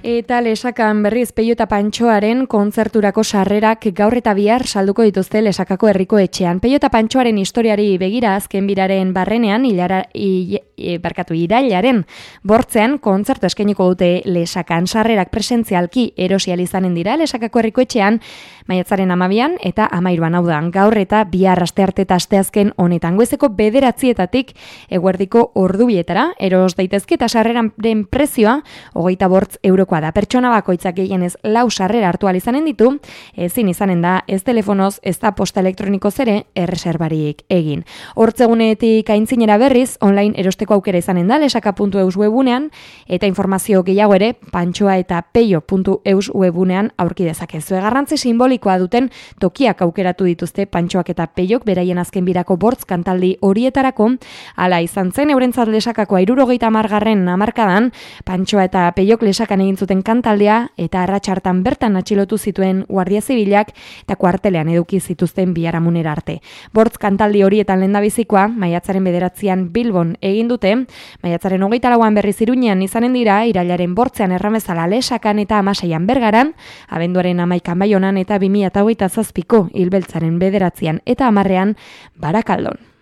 Eta Lesakan berriz Peio eta Pantxoaren kontzerturako sarrerak gaur eta bihar salduko dituzte Lesakako herriko etxean. Peio eta Pantxoaren historiari begira azken biraren barrenean irailaren bortzean kontzertu eskainiko dute Lesakan. Sarrerak presentzialki erosial izanen dira Lesakako herriko etxean maiatzaren 12an eta 13an, hau da, gaur eta bihar astearte eta asteazken honetan. Goizeko 9:00 eguerdiko ordubietara eros daitezke eta sarreraren prezioa 25 eurokoa da. Pertsona bakoitzak gehienez 4 sarrera hartu ahal izanen ditu, ezin izanen da ez telefonoz, ez da posta elektronikoz ere erreserbarik egin. Hortzegunetik aintzinera berriz, online erosteko aukera izanen da lesaka.eus webunean, eta informazio gehiago ere pantxoa eta peio.eus webunean aurki dezakezu. Garrantzi simbolikoa duten tokiak aukeratu dituzte Pantxoak eta Peiok beraien azken birako bortz kantaldi horietarako. Hala izan zen, eurentzat Lesakako 70. hamarkadan Pantxoa eta Peiok Lesakan egin zuten kantaldea eta arratsartan bertan atxilotu zituen Guardia Zibilak eta kuartelean eduki zituzten biharamunera arte. Bortz kantaldi horietan lehendabizikoa maiatzaren 9an Bilbon egin dute, maiatzaren 24an berriz Iruñean izanen dira, irailaren bortzean erramezala Lesakan eta 16an Bergaran, abenduaren 11an Baionan eta 2027ko Ilbeltzaren 9an eta 10an Barakaldon.